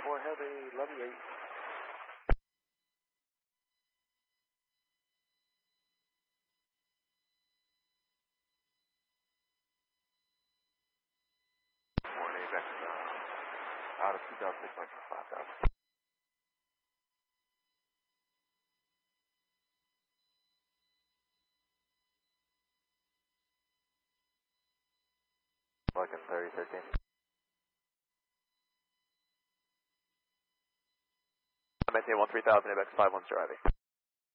4 Heavy, love you 8. Morning, that's out of 2005,000. Fucking 3013. I'm at 13000, ABX 51 driving.